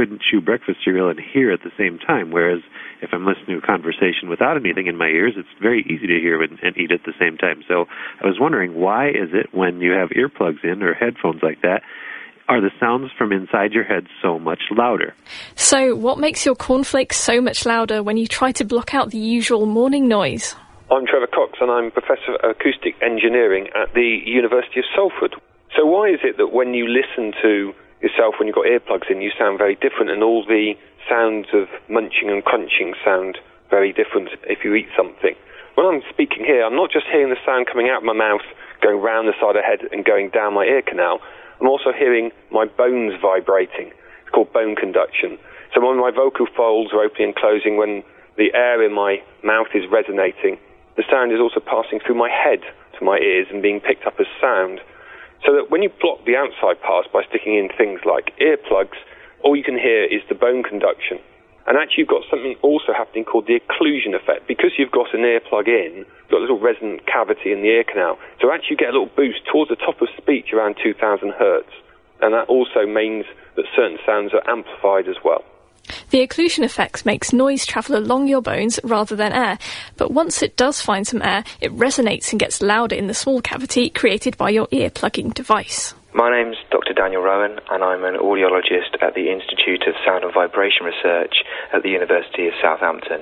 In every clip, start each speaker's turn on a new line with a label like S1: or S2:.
S1: couldn't chew breakfast cereal and hear at the same time, whereas if I'm listening to a conversation without anything in my ears, it's very easy to hear and eat at the same time. So I was wondering, why is it when you have earplugs in or headphones like that, are the sounds from inside your head so much louder?
S2: So what makes your cornflakes so much louder when you try to block out the usual morning noise?
S3: I'm Trevor Cox and I'm Professor of Acoustic Engineering at the University of Salford. So why is it that when you listen to yourself, when you've got earplugs in, you sound very different, and all the sounds of munching and crunching sound very different if you eat something? When I'm speaking here, I'm not just hearing the sound coming out of my mouth, going round the side of the head and going down my ear canal. I'm also hearing my bones vibrating. It's called bone conduction. So when my vocal folds are opening and closing, when the air in my mouth is resonating, the sound is also passing through my head to my ears and being picked up as sound. So that when you block the outside parts by sticking in things like earplugs, all you can hear is the bone conduction. And actually you've got something also happening called the occlusion effect. Because you've got an earplug in, you've got a little resonant cavity in the ear canal. So actually you get a little boost towards the top of speech around 2000 hertz. And that also means that certain sounds are amplified as well.
S2: The occlusion effect makes noise travel along your bones rather than air, but once it does find some air, it resonates and gets louder in the small cavity created by your ear-plugging device.
S4: My name's Dr. Daniel Rowan, and I'm an audiologist at the Institute of Sound and Vibration Research at the University of Southampton.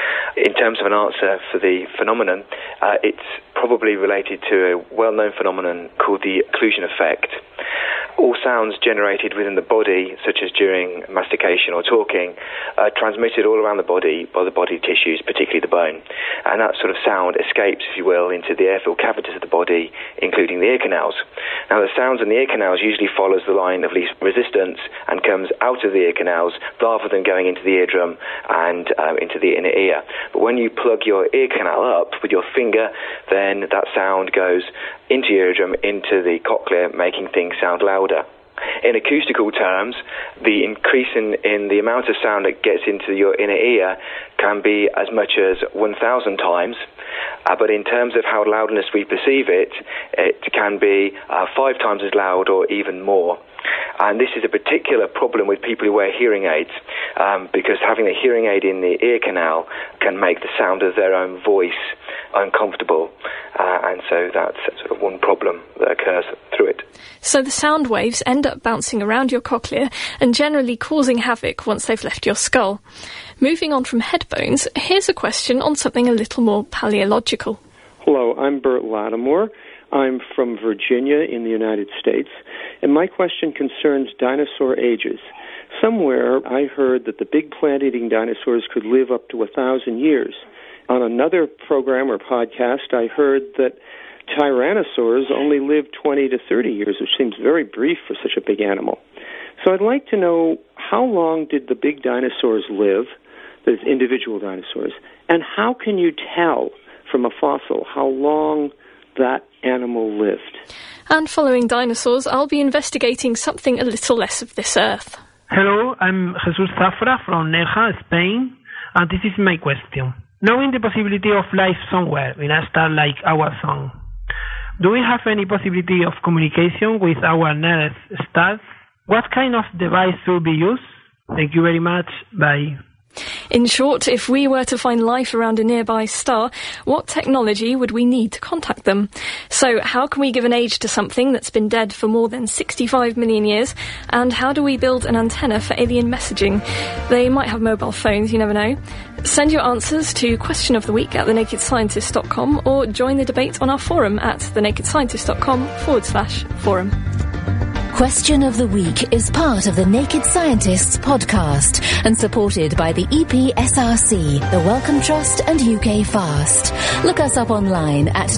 S4: In terms of an answer for the phenomenon, it's probably related to a well-known phenomenon called the occlusion effect. All sounds generated within the body, such as during mastication or talking, are transmitted all around the body by the body tissues, particularly the bone. And that sort of sound escapes, if you will, into the airfield cavities of the body, including the ear canals. Now, the sounds in the ear canals usually follows the line of least resistance and comes out of the ear canals rather than going into the eardrum and into the inner ear. But when you plug your ear canal up with your finger, then that sound goes into your eardrum, into the cochlea, making things sound louder. In acoustical terms, the increase in the amount of sound that gets into your inner ear can be as much as 1,000 times. But in terms of how loudness we perceive it, it can be 5 times as loud or even more. And this is a particular problem with people who wear hearing aids, because having a hearing aid in the ear canal can make the sound of their own voice uncomfortable. And so that's sort of one problem that occurs through it.
S2: So the sound waves end up bouncing around your cochlea and generally causing havoc once they've left your skull. Moving on from headphones, here's a question on something a little more paleological.
S5: Hello, I'm Bert Lattimore. I'm from Virginia in the United States, and my question concerns dinosaur ages. Somewhere I heard that the big plant-eating dinosaurs could live up to 1,000 years. On another program or podcast, I heard that tyrannosaurs only lived 20 to 30 years, which seems very brief for such a big animal. So I'd like to know, how long did the big dinosaurs live, those individual dinosaurs, and how can you tell from a fossil how long that animal lived?
S2: And following dinosaurs, I'll be investigating something a little less of this earth.
S6: Hello, I'm Jesus Zafra from Nerja, Spain, and this is my question. Knowing the possibility of life somewhere in a star like our sun, do we have any possibility of communication with our nearest stars? What kind of device should be used? Thank you very much. Bye.
S2: In short, if we were to find life around a nearby star, what technology would we need to contact them? So how can we give an age to something that's been dead for more than 65 million years? And how do we build an antenna for alien messaging? They might have mobile phones, you never know. Send your answers to Question of the Week at thenakedscientist.com or join the debate on our forum at thenakedscientist.com/forum.
S7: Question of the Week is part of the Naked Scientists podcast and supported by the EPSRC, the Wellcome Trust and UK Fast. Look us up online at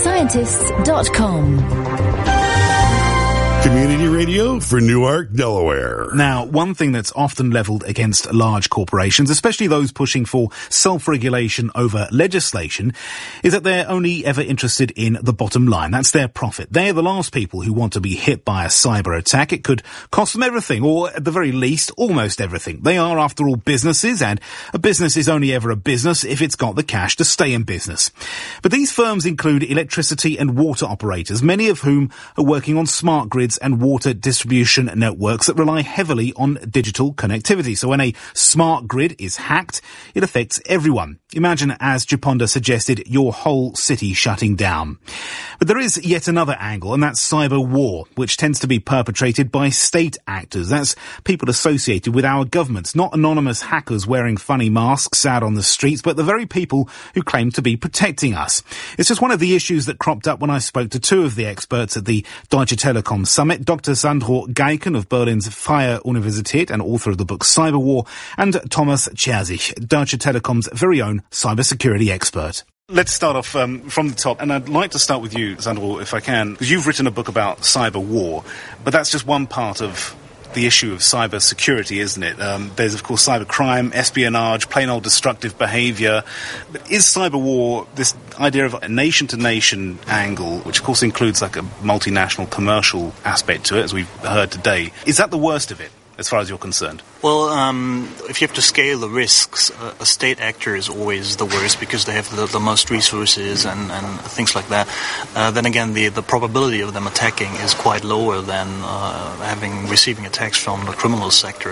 S7: nakedscientists.com.
S8: Community radio for Newark, Delaware.
S9: Now, one thing that's often levelled against large corporations, especially those pushing for self-regulation over legislation, is that they're only ever interested in the bottom line. That's their profit. They're the last people who want to be hit by a cyber attack. It could cost them everything, or at the very least, almost everything. They are, after all, businesses, and a business is only ever a business if it's got the cash to stay in business. But these firms include electricity and water operators, many of whom are working on smart grids gas and water distribution networks that rely heavily on digital connectivity. So when a smart grid is hacked, it affects everyone. Imagine, as Japonda suggested, your whole city shutting down. But there is yet another angle, and that's cyber war, which tends to be perpetrated by state actors. That's people associated with our governments, not anonymous hackers wearing funny masks out on the streets, but the very people who claim to be protecting us. It's just one of the issues that cropped up when I spoke to two of the experts at the Deutsche Telekom Summit, Dr. Sandro Geiken of Berlin's Freie Universität and author of the book Cyber War, and Thomas Czerzich, Deutsche Telekom's very own cybersecurity expert. Let's start off from the top, and I'd like to start with you, Sandro, if I can, because you've written a book about cyber war, but that's just one part of the issue of cyber security, isn't it? There's, of course, cyber crime, espionage, plain old destructive behaviour. But is cyber war this idea of a nation-to-nation angle, which, of course, includes like a multinational commercial aspect to it, as we've heard today, is that the worst of it, as far as you're concerned?
S10: Well, if you have to scale the risks, a state actor is always the worst because they have the most resources and things like that. Then again, the probability of them attacking is quite lower than receiving attacks from the criminal sector.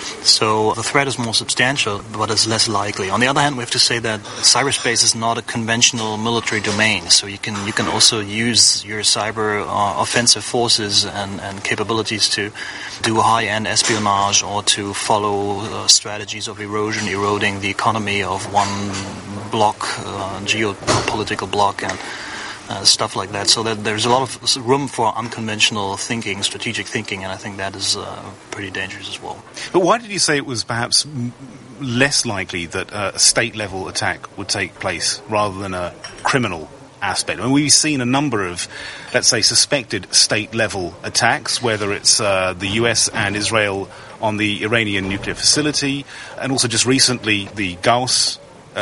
S10: So the threat is more substantial, but it's less likely. On the other hand, we have to say that cyberspace is not a conventional military domain. So you can also use your cyber offensive forces and capabilities to do high-end espionage or to follow strategies of eroding the economy of one bloc, geopolitical bloc, and stuff like that. So that there's a lot of room for unconventional thinking, strategic thinking, and I think that is pretty dangerous as well.
S9: But why did you say it was perhaps less likely that a state-level attack would take place rather than a criminal aspect? I mean, we've seen a number of, let's say, suspected state-level attacks, whether it's the US and Israel on the Iranian nuclear facility, and also just recently the Gauss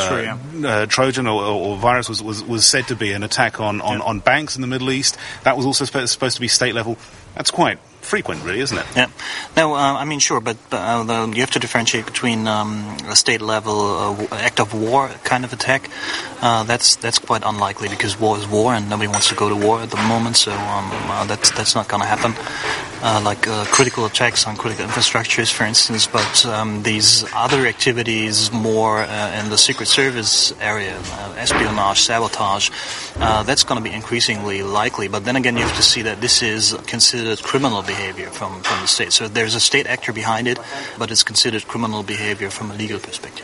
S9: Trojan or virus was said to be an attack on banks in the Middle East. That was also supposed to be state-level. That's quite frequent, really, isn't it?
S10: Yeah. No, I mean, sure, but you have to differentiate between a state-level act of war kind of attack. That's quite unlikely because war is war, and nobody wants to go to war at the moment. So that's not going to happen. Like critical attacks on critical infrastructures, for instance. But these other activities, more in the Secret Service area, espionage, sabotage, that's going to be increasingly likely. But then again, you have to see that this is considered criminal behavior from the state. So there's a state actor behind it, but it's considered criminal behavior from a legal perspective.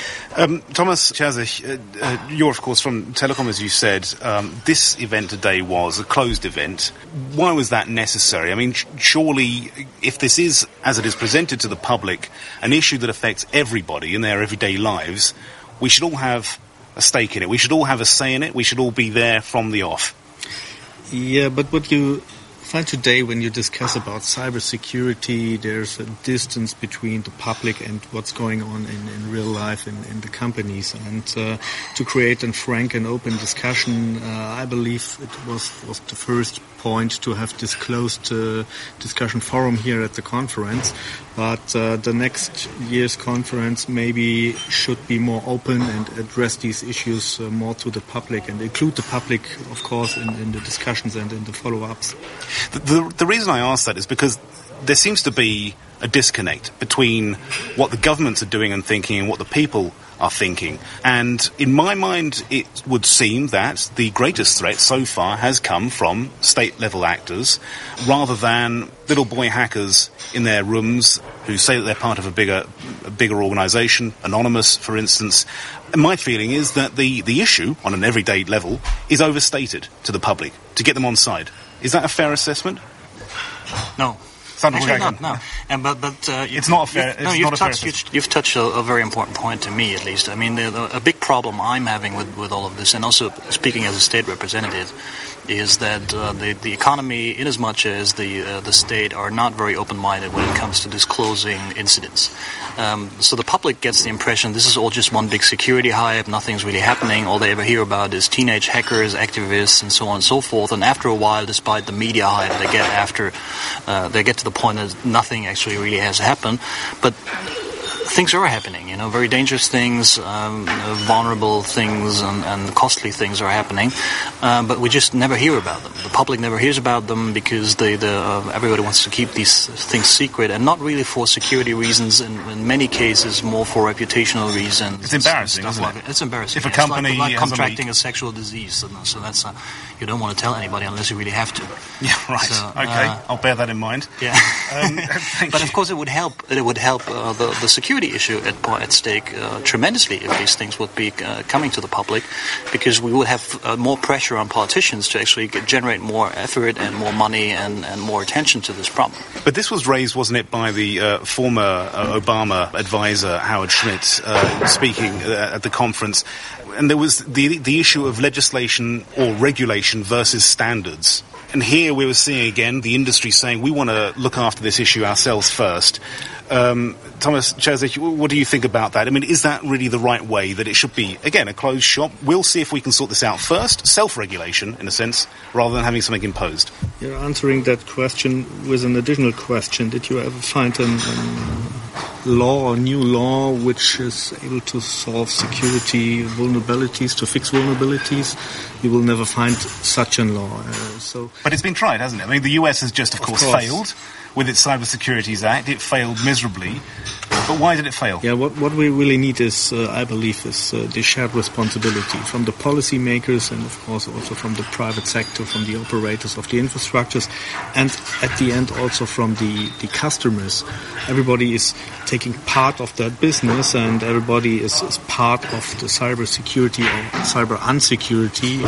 S9: Thomas Czerzich, you're, of course, from Telekom, as you said. This event today was a closed event. Why was that necessary? I mean, surely, if this is, as it is presented to the public, an issue that affects everybody in their everyday lives, we should all have a stake in it. We should all have a say in it. We should all be there from the off.
S11: Yeah, but what you find today when you discuss about cybersecurity, there's a distance between the public and what's going on in real life in the companies. And to create a frank and open discussion, I believe it was the first point to have this closed discussion forum here at the conference. But the next year's conference maybe should be more open and address these issues more to the public and include the public, of course, in the discussions and in the follow-ups.
S9: The reason I ask that is because there seems to be a disconnect between what the governments are doing and thinking and what the people are thinking. And in my mind, it would seem that the greatest threat so far has come from state-level actors rather than little boy hackers in their rooms who say that they're part of a bigger organisation, anonymous, for instance. And my feeling is that the issue, on an everyday level, is overstated to the public to get them on side. Is that a fair assessment?
S10: No. Actually not, no.
S9: It's not a fair.
S10: You've touched a very important point to me, at least. I mean, a big problem I'm having with all of this, and also speaking as a state representative, is that the economy, in as much as the state, are not very open-minded when it comes to disclosing incidents. So the public gets the impression this is all just one big security hype, nothing's really happening, all they ever hear about is teenage hackers, activists, and so on and so forth, and after a while, despite the media hype they get to the point that nothing actually really has happened. But things are happening, very dangerous things, vulnerable things, and costly things are happening, but we just never hear about them. The public never hears about them because everybody wants to keep these things secret, and not really for security reasons. In many cases, more for reputational reasons.
S9: It's embarrassing, isn't it?
S10: It's embarrassing.
S9: If a company
S10: it's like
S9: has
S10: contracting a sexual disease, so that's you don't want to tell anybody unless you really have to.
S9: Yeah, right. So, okay, I'll bear that in mind.
S10: Yeah, but of course, it would help. It would help the security issue at stake tremendously if these things would be coming to the public, because we would have more pressure on politicians to actually generate more effort and more money and more attention to this problem.
S9: But this was raised, wasn't it, by the former Obama advisor Howard Schmidt speaking at the conference, and there was the issue of legislation or regulation versus standards. And here we were seeing again the industry saying we want to look after this issue ourselves first. Thomas Czerzik, what do you think about that? I mean, is that really the right way, that it should be, again, a closed shop? We'll see if we can sort this out first, self-regulation, in a sense, rather than having something imposed.
S11: You're answering that question with an additional question. Did you ever find a law or new law which is able to solve security vulnerabilities, to fix vulnerabilities? You will never find such a law.
S9: But it's been tried, hasn't it? I mean, the US has just, of course, failed with its Cybersecurity Act. It failed miserably. But why did it fail?
S11: Yeah, what we really need is, I believe, is the shared responsibility from the policymakers and, of course, also from the private sector, from the operators of the infrastructures, and at the end also from the customers. Everybody is taking part of that business, and everybody is part of the cybersecurity or cyber unsecurity.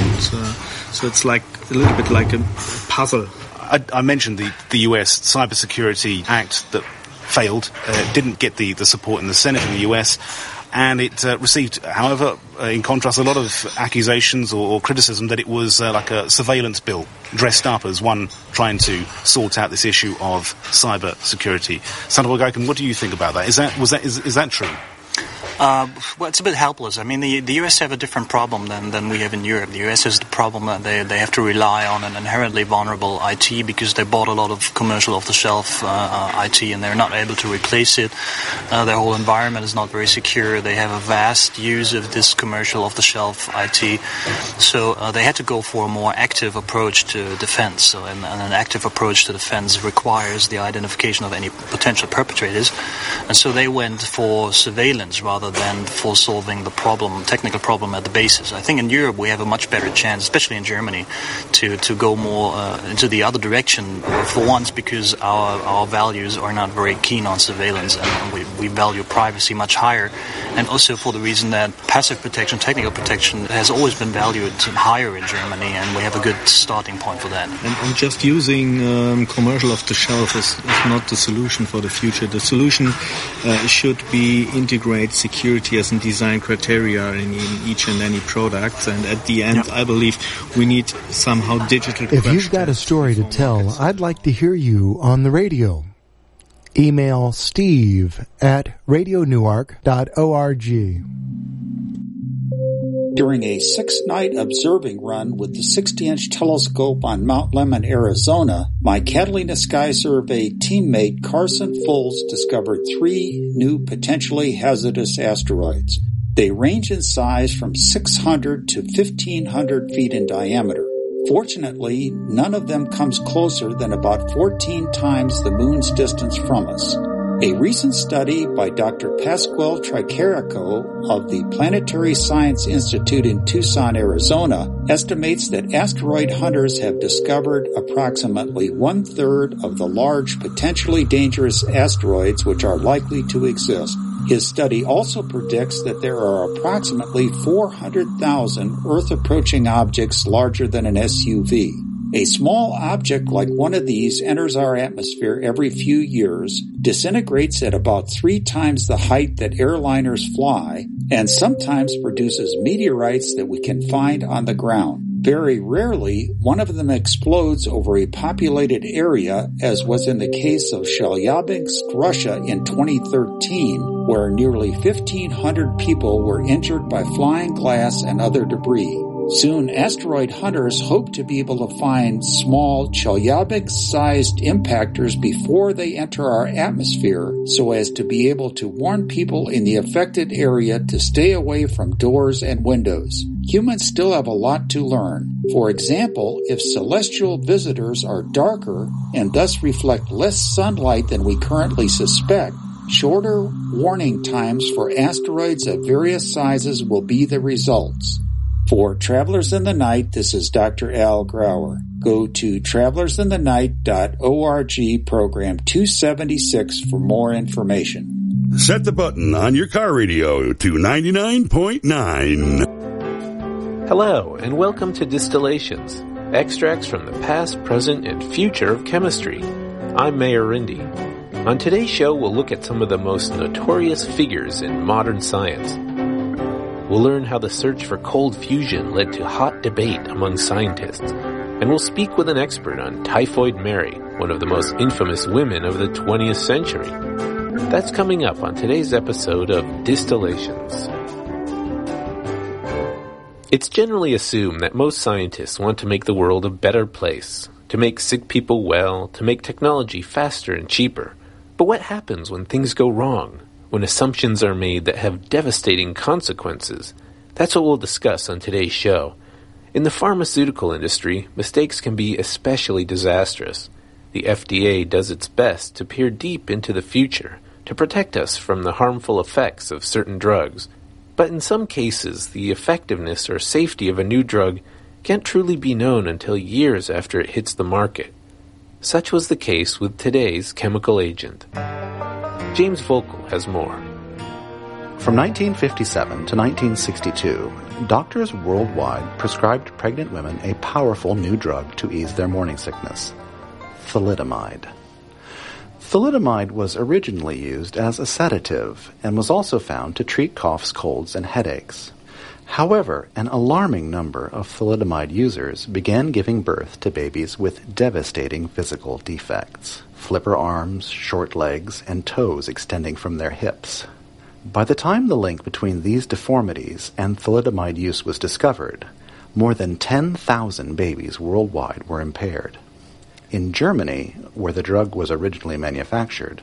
S11: So it's like a little bit like a puzzle.
S9: I mentioned the US Cybersecurity Act that failed, didn't get the support in the Senate in the US, and it received, however, in contrast, a lot of accusations or criticism that it was like a surveillance bill dressed up as one trying to sort out this issue of cyber security. Sandoval Gauken, what do you think about that? Is that true?
S10: Well, it's a bit helpless. I mean, the US have a different problem than we have in Europe. The US has the problem that they have to rely on an inherently vulnerable IT because they bought a lot of commercial off-the-shelf IT and they're not able to replace it. Their whole environment is not very secure. They have a vast use of this commercial off-the-shelf IT. So they had to go for a more active approach to defense. So, and an active approach to defense requires the identification of any potential perpetrators. And so they went for surveillance rather than for solving the technical problem at the basis. I think in Europe we have a much better chance, especially in Germany, to go more into the other direction, for once because our values are not very keen on surveillance and we value privacy much higher, and also for the reason that passive protection, technical protection has always been valued higher in Germany, and we have a good starting point for that.
S11: And just using commercial off-the-shelf is not the solution for the future. The solution should be integrate security as a design criteria in each and any product, and at the end, I believe we need somehow digital.
S12: If you've got a story to tell, I'd like to hear you on the radio. Email steve@radionewark.org.
S13: During a 6-night observing run with the 60-inch telescope on Mount Lemmon, Arizona, my Catalina Sky Survey teammate Carson Foles discovered 3 new potentially hazardous asteroids. They range in size from 600 to 1,500 feet in diameter. Fortunately, none of them comes closer than about 14 times the moon's distance from us. A recent study by Dr. Pascual Tricarico of the Planetary Science Institute in Tucson, Arizona, estimates that asteroid hunters have discovered approximately 1/3 of the large, potentially dangerous asteroids which are likely to exist. His study also predicts that there are approximately 400,000 Earth-approaching objects larger than an SUV. A small object like one of these enters our atmosphere every few years, disintegrates at about 3 times the height that airliners fly, and sometimes produces meteorites that we can find on the ground. Very rarely, one of them explodes over a populated area, as was in the case of Chelyabinsk, Russia in 2013, where nearly 1,500 people were injured by flying glass and other debris. Soon, asteroid hunters hope to be able to find small Chelyabinsk-sized impactors before they enter our atmosphere so as to be able to warn people in the affected area to stay away from doors and windows. Humans still have a lot to learn. For example, if celestial visitors are darker and thus reflect less sunlight than we currently suspect, shorter warning times for asteroids of various sizes will be the results. For Travelers in the Night, this is Dr. Al Grauer. Go to travelersinthenight.org, program 276 for more information.
S8: Set the button on your car radio to 99.9.
S14: Hello, and welcome to Distillations, extracts from the past, present, and future of chemistry. I'm Mayor Rindy. On today's show, we'll look at some of the most notorious figures in modern science. We'll learn how the search for cold fusion led to hot debate among scientists, and we'll speak with an expert on Typhoid Mary, one of the most infamous women of the 20th century. That's coming up on today's episode of Distillations. It's generally assumed that most scientists want to make the world a better place, to make sick people well, to make technology faster and cheaper. But what happens when things go wrong? When assumptions are made that have devastating consequences? That's what we'll discuss on today's show. In the pharmaceutical industry, mistakes can be especially disastrous. The FDA does its best to peer deep into the future, to protect us from the harmful effects of certain drugs. But in some cases, the effectiveness or safety of a new drug can't truly be known until years after it hits the market. Such was the case with today's chemical agent. James Voelkel has more.
S15: From 1957 to 1962, doctors worldwide prescribed pregnant women a powerful new drug to ease their morning sickness, thalidomide. Thalidomide was originally used as a sedative and was also found to treat coughs, colds, and headaches. However, an alarming number of thalidomide users began giving birth to babies with devastating physical defects: flipper arms, short legs, and toes extending from their hips. By the time the link between these deformities and thalidomide use was discovered, more than 10,000 babies worldwide were impaired. In Germany, where the drug was originally manufactured,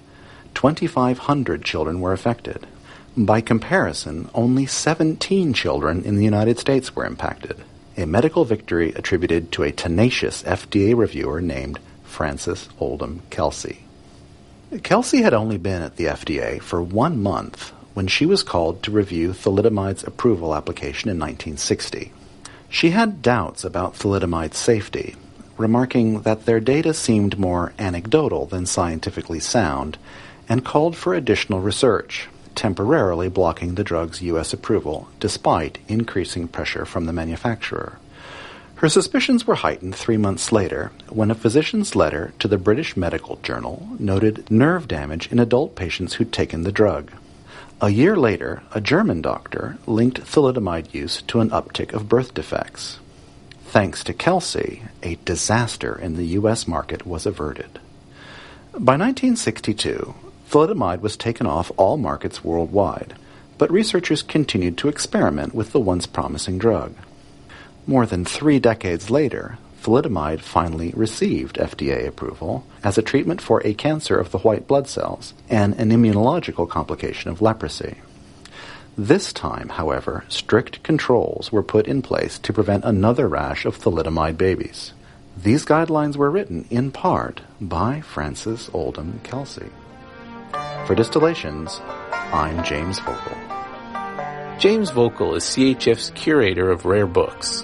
S15: 2,500 children were affected. By comparison, only 17 children in the United States were impacted, a medical victory attributed to a tenacious FDA reviewer named Frances Oldham Kelsey. Kelsey had only been at the FDA for 1 month when she was called to review thalidomide's approval application in 1960. She had doubts about thalidomide's safety, remarking that their data seemed more anecdotal than scientifically sound, and called for additional research, temporarily blocking the drug's U.S. approval despite increasing pressure from the manufacturer. Her suspicions were heightened 3 months later when a physician's letter to the British Medical Journal noted nerve damage in adult patients who'd taken the drug. A year later, a German doctor linked thalidomide use to an uptick of birth defects. Thanks to Kelsey, a disaster in the U.S. market was averted. By 1962, thalidomide was taken off all markets worldwide, but researchers continued to experiment with the once promising drug. More than 3 decades later, thalidomide finally received FDA approval as a treatment for a cancer of the white blood cells and an immunological complication of leprosy. This time, however, strict controls were put in place to prevent another rash of thalidomide babies. These guidelines were written, in part, by Frances Oldham Kelsey. For Distillations, I'm James Voelkel.
S14: James Voelkel is CHF's curator of rare books.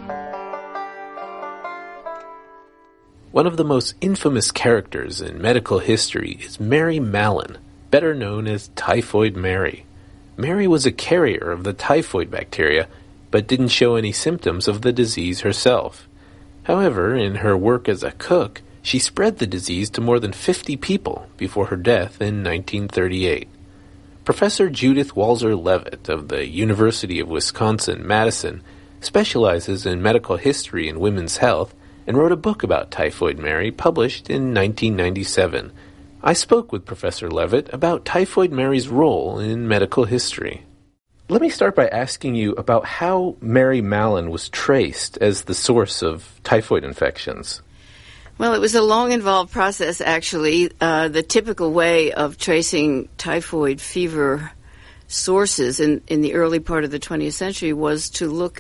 S14: One of the most infamous characters in medical history is Mary Mallon, better known as Typhoid Mary. Mary was a carrier of the typhoid bacteria, but didn't show any symptoms of the disease herself. However, in her work as a cook, she spread the disease to more than 50 people before her death in 1938. Professor Judith Walser-Levitt of the University of Wisconsin-Madison specializes in medical history and women's health and wrote a book about Typhoid Mary published in 1997. I spoke with Professor Levitt about Typhoid Mary's role in medical history. Let me start by asking you about how Mary Mallon was traced as the source of typhoid infections.
S16: Well, it was a long, involved process, actually. The typical way of tracing typhoid fever sources in the early part of the 20th century was to look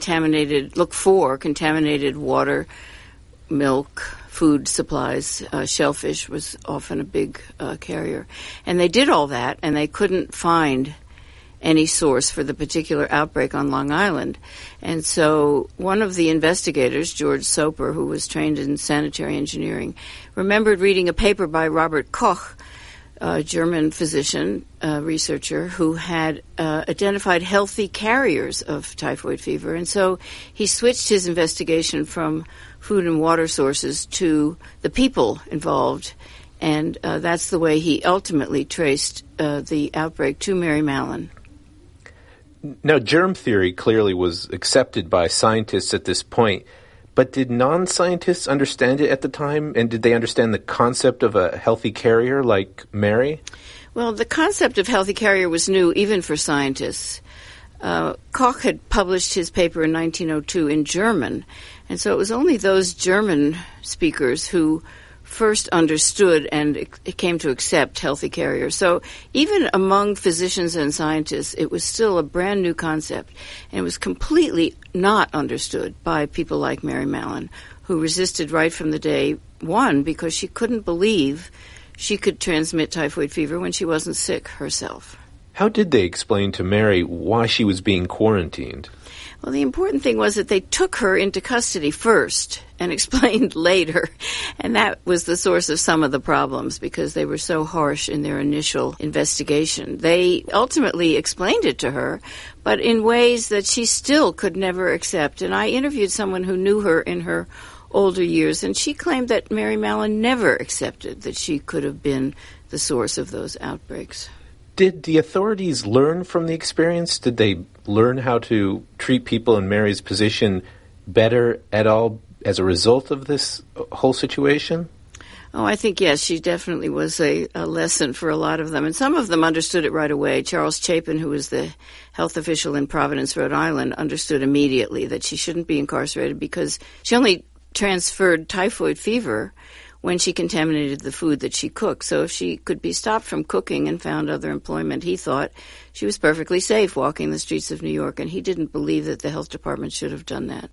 S16: for contaminated water, milk, food supplies. Shellfish was often a big carrier. And they did all that, and they couldn't find any source for the particular outbreak on Long Island. And so one of the investigators, George Soper, who was trained in sanitary engineering, remembered reading a paper by Robert Koch, a German physician, researcher, who had identified healthy carriers of typhoid fever. And so he switched his investigation from food and water sources to the people involved. And that's the way he ultimately traced the outbreak to Mary Mallon.
S14: Now, germ theory clearly was accepted by scientists at this point, but did non-scientists understand it at the time? And did they understand the concept of a healthy carrier like Mary?
S16: Well, the concept of healthy carrier was new even for scientists. Koch had published his paper in 1902 in German, and so it was only those German speakers who first understood and it came to accept healthy carriers. So even among physicians and scientists, it was still a brand new concept, and it was completely not understood by people like Mary Mallon, who resisted right from the day one because she couldn't believe she could transmit typhoid fever when she wasn't sick herself.
S14: How did they explain to Mary why she was being quarantined?
S16: Well, the important thing was that they took her into custody first and explained later, and that was the source of some of the problems because they were so harsh in their initial investigation. They ultimately explained it to her, but in ways that she still could never accept. And I interviewed someone who knew her in her older years, and she claimed that Mary Mallon never accepted that she could have been the source of those outbreaks.
S14: Did the authorities learn from the experience? Did they learn how to treat people in Mary's position better at all as a result of this whole situation?
S16: Oh, I think, yes, she definitely was a lesson for a lot of them. And some of them understood it right away. Charles Chapin, who was the health official in Providence, Rhode Island, understood immediately that she shouldn't be incarcerated because she only transferred typhoid fever when she contaminated the food that she cooked. So if she could be stopped from cooking and found other employment, he thought she was perfectly safe walking the streets of New York, and he didn't believe that the health department should have done that.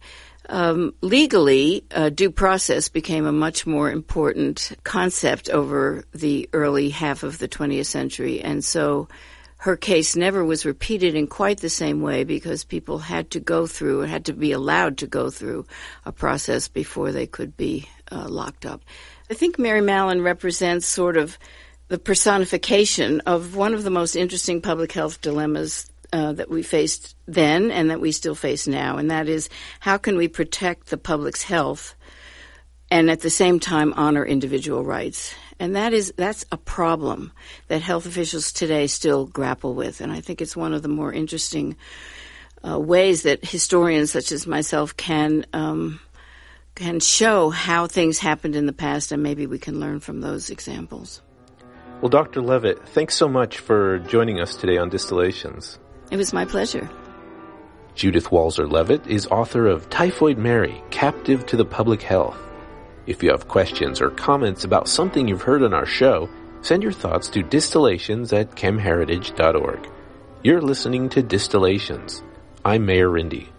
S16: Legally, due process became a much more important concept over the early half of the 20th century, and so her case never was repeated in quite the same way because people had to be allowed to go through a process before they could be locked up. I think Mary Mallon represents sort of the personification of one of the most interesting public health dilemmas that we faced then and that we still face now, and that is how can we protect the public's health and at the same time honor individual rights? And that's a problem that health officials today still grapple with, and I think it's one of the more interesting ways that historians such as myself can show how things happened in the past, and maybe we can learn from those examples.
S14: Well, Dr. Levitt, thanks so much for joining us today on Distillations.
S16: It was my pleasure.
S14: Judith Walser Levitt is author of Typhoid Mary, Captive to the Public Health. If you have questions or comments about something you've heard on our show, send your thoughts to distillations@chemheritage.org. You're listening to Distillations. I'm Mayor Rindy.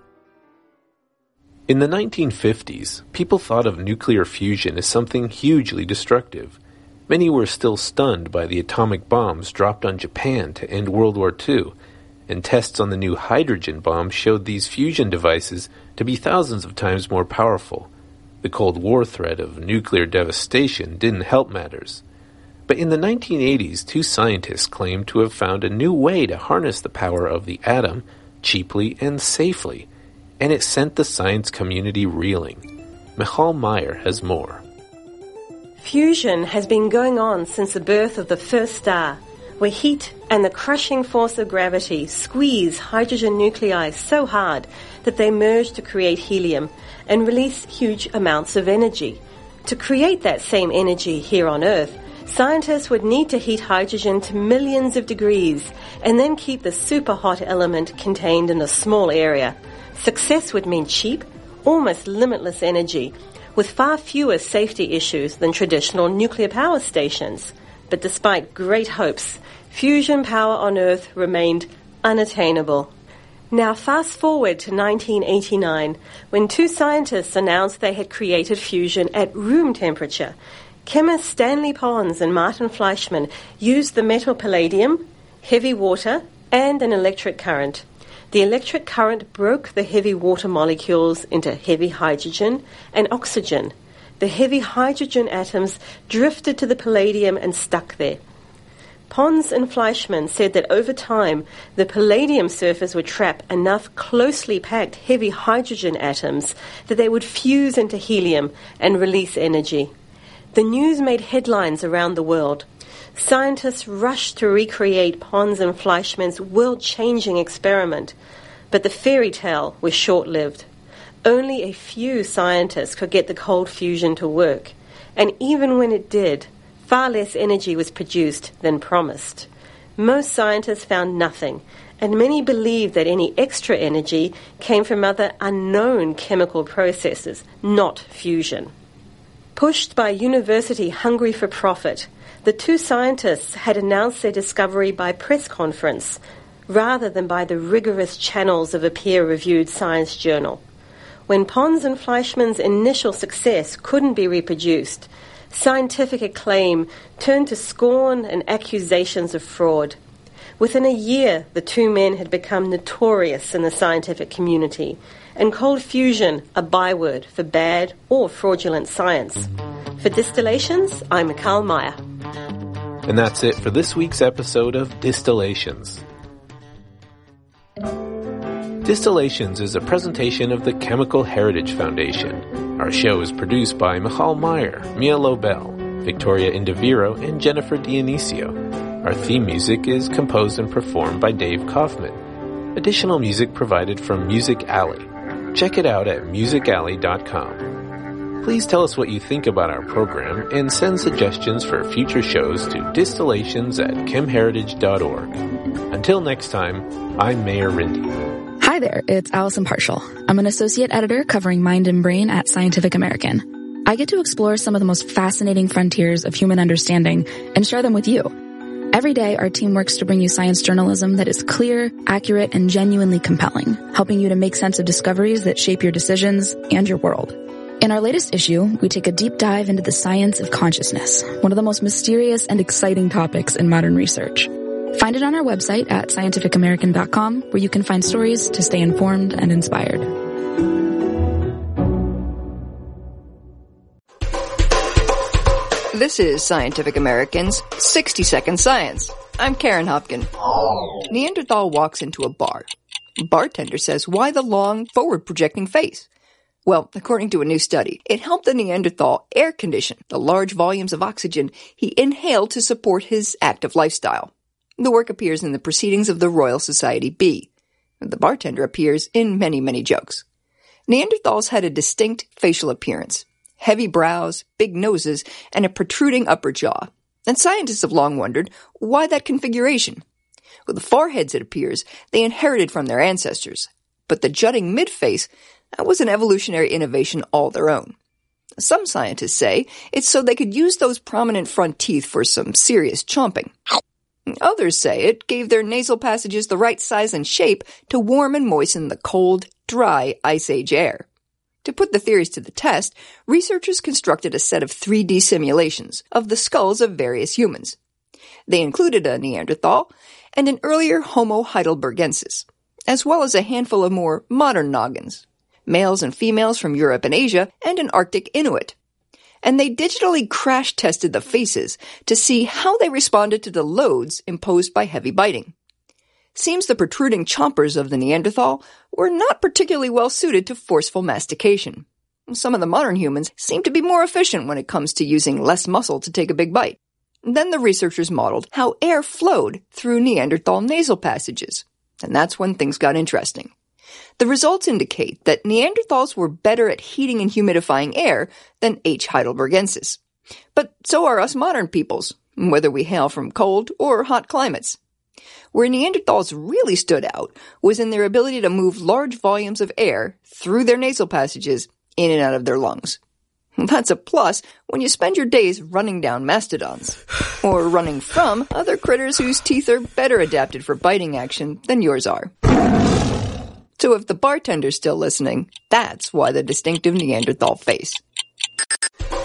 S14: In the 1950s, people thought of nuclear fusion as something hugely destructive. Many were still stunned by the atomic bombs dropped on Japan to end World War II, and tests on the new hydrogen bomb showed these fusion devices to be thousands of times more powerful. The Cold War threat of nuclear devastation didn't help matters. But in the 1980s, two scientists claimed to have found a new way to harness the power of the atom cheaply and safely, and it sent the science community reeling. Michal Meyer has more.
S17: Fusion has been going on since the birth of the first star, where heat and the crushing force of gravity squeeze hydrogen nuclei so hard that they merge to create helium and release huge amounts of energy. To create that same energy here on Earth, Scientists would need to heat hydrogen to millions of degrees and then keep the super hot element contained in a small area. Success would mean cheap, almost limitless energy, with far fewer safety issues than traditional nuclear power stations. But despite great hopes, fusion power on Earth remained unattainable. Now fast forward to 1989, when two scientists announced they had created fusion at room temperature. Chemists Stanley Pons and Martin Fleischmann used the metal palladium, heavy water, and an electric current. The electric current broke the heavy water molecules into heavy hydrogen and oxygen. The heavy hydrogen atoms drifted to the palladium and stuck there. Pons and Fleischmann said that over time, the palladium surface would trap enough closely packed heavy hydrogen atoms that they would fuse into helium and release energy. The news made headlines around the world. Scientists rushed to recreate Pons and Fleischmann's world-changing experiment, but the fairy tale was short-lived. Only a few scientists could get the cold fusion to work, and even when it did, far less energy was produced than promised. Most scientists found nothing, and many believed that any extra energy came from other unknown chemical processes, not fusion. Pushed by a university hungry for profit, the two scientists had announced their discovery by press conference, rather than by the rigorous channels of a peer-reviewed science journal. When Pons and Fleischmann's initial success couldn't be reproduced, scientific acclaim turned to scorn and accusations of fraud. Within a year, the two men had become notorious in the scientific community, and cold fusion a byword for bad or fraudulent science. For Distillations, I'm Mikal Meyer.
S14: And that's it for this week's episode of Distillations. Distillations is a presentation of the Chemical Heritage Foundation. Our show is produced by Michal Meyer, Mia Lobel, Victoria Indiviro, and Jennifer Dionisio. Our theme music is composed and performed by Dave Kaufman. Additional music provided from Music Alley. Check it out at musicalley.com. Please tell us what you think about our program and send suggestions for future shows to distillations@chemheritage.org. Until next time, I'm Mayor Rindy.
S18: Hi there, it's Allison Partial. I'm an associate editor covering Mind and Brain at Scientific American. I get to explore some of the most fascinating frontiers of human understanding and share them with you. Every day, our team works to bring you science journalism that is clear, accurate, and genuinely compelling, helping you to make sense of discoveries that shape your decisions and your world. In our latest issue, we take a deep dive into the science of consciousness, one of the most mysterious and exciting topics in modern research. Find it on our website at scientificamerican.com, where you can find stories to stay informed and inspired.
S19: This is Scientific American's 60-Second Science. I'm Karen Hopkin. Neanderthal walks into a bar. Bartender says, "Why the long, forward-projecting face?" Well, according to a new study, it helped the Neanderthal air condition the large volumes of oxygen he inhaled to support his active lifestyle. The work appears in the Proceedings of the Royal Society B. The bartender appears in many, many jokes. Neanderthals had a distinct facial appearance. Heavy brows, big noses, and a protruding upper jaw. And scientists have long wondered, why that configuration? With the foreheads, it appears, they inherited from their ancestors. But the jutting mid-face, that was an evolutionary innovation all their own. Some scientists say it's so they could use those prominent front teeth for some serious chomping. Others say it gave their nasal passages the right size and shape to warm and moisten the cold, dry Ice Age air. To put the theories to the test, researchers constructed a set of 3D simulations of the skulls of various humans. They included a Neanderthal and an earlier Homo heidelbergensis, as well as a handful of more modern noggins, males and females from Europe and Asia, and an Arctic Inuit. And they digitally crash-tested the faces to see how they responded to the loads imposed by heavy biting. Seems the protruding chompers of the Neanderthal were not particularly well suited to forceful mastication. Some of the modern humans seem to be more efficient when it comes to using less muscle to take a big bite. Then the researchers modeled how air flowed through Neanderthal nasal passages. And that's when things got interesting. The results indicate that Neanderthals were better at heating and humidifying air than H. heidelbergensis. But so are us modern peoples, whether we hail from cold or hot climates. Where Neanderthals really stood out was in their ability to move large volumes of air through their nasal passages in and out of their lungs. That's a plus when you spend your days running down mastodons, or running from other critters whose teeth are better adapted for biting action than yours are. So if the bartender's still listening, that's why the distinctive Neanderthal face.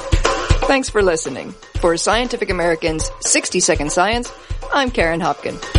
S19: Thanks for listening. For Scientific American's 60 Second Science, I'm Karen Hopkin.